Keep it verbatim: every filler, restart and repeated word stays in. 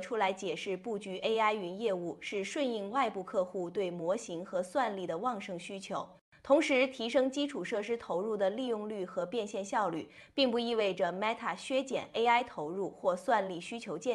出来解释，布局 A I 云业务是顺应外部客户对模型和算力的旺盛需求。同时，提升基础设施投入的利用率和变现效率，并不意味着 Meta 削减 A I 投入或算力需求减